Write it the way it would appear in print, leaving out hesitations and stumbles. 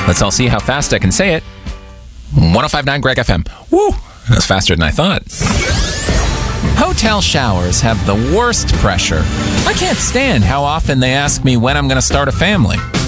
Let's all see how fast I can say it. 105.9 Greg FM. Woo! That's faster than I thought. Hotel showers have the worst pressure. I can't stand how often they ask me when I'm going to start a family.